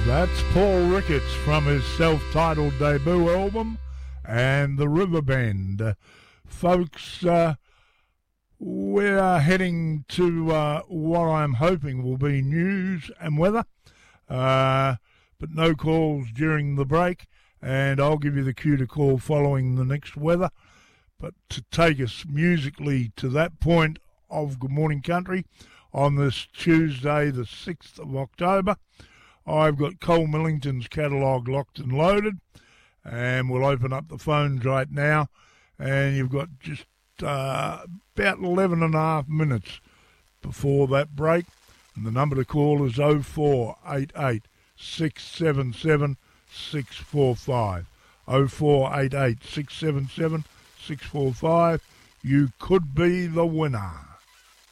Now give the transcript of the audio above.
That's Paul Ricketts from his self-titled debut album and the Riverbend. Folks, we're heading to what I'm hoping will be news and weather, but no calls during the break, and I'll give you the cue to call following the next weather. But to take us musically to that point of Good Morning Country on this Tuesday, the 6th of October, I've got Cole Millington's catalogue locked and loaded, and we'll open up the phones right now, and you've got just about 11 and a half minutes before that break, and the number to call is 0488 677 645. 0488 677 645. You could be the winner.